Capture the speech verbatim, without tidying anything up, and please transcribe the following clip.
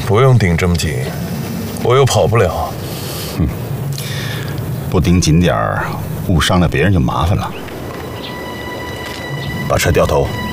不用盯这么紧，我又跑不了。 哼，不盯紧点儿，误伤了别人就麻烦了。把车掉头。